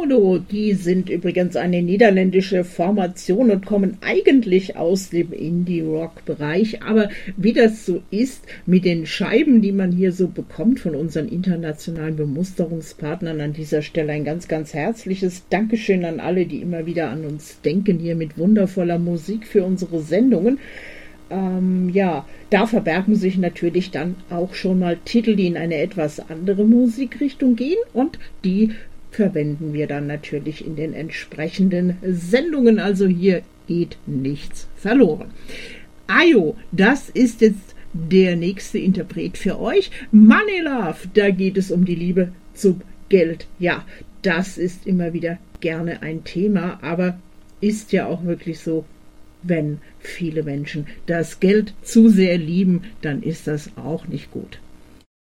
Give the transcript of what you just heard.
Tordo, die sind übrigens eine niederländische Formation und kommen eigentlich aus dem Indie-Rock-Bereich. Aber wie das so ist mit den Scheiben, die man hier so bekommt von unseren internationalen Bemusterungspartnern, an dieser Stelle ein ganz, ganz herzliches Dankeschön an alle, die immer wieder an uns denken, hier mit wundervoller Musik für unsere Sendungen. Da verbergen sich natürlich dann auch schon mal Titel, die in eine etwas andere Musikrichtung gehen, und die verwenden wir dann natürlich in den entsprechenden Sendungen. Also hier geht nichts verloren. Ayo, das ist jetzt der nächste Interpret für euch. Money Love, da geht es um die Liebe zum Geld. Ja, das ist immer wieder gerne ein Thema, aber ist ja auch wirklich so, wenn viele Menschen das Geld zu sehr lieben, dann ist das auch nicht gut.